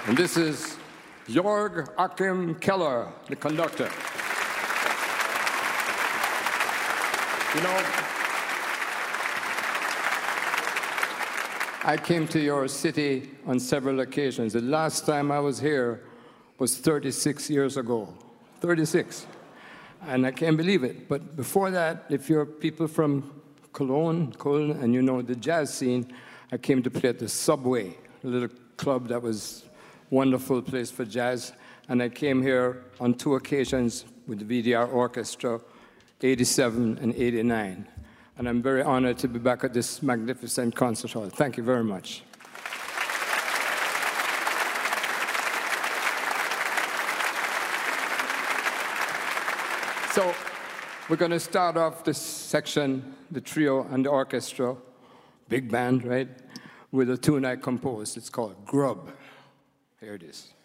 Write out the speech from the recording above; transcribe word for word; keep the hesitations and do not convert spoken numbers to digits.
And this is Jorg Achim Keller, the conductor. You know, I came to your city on several occasions. The last time I was here was thirty-six years ago. thirty-six. And I can't believe it. But before that, if you're people from Cologne, Cologne, and you know the jazz scene, I came to play at the Subway, a little club that was a wonderful place for jazz. And I came here on two occasions with the V D R Orchestra, eighty-seven and eighty-nine. And I'm very honored to be back at this magnificent concert hall. Thank you very much. So we're going to start off this section, the trio and the orchestra, big band, right, with a tune I composed. It's called Grub. Here it is.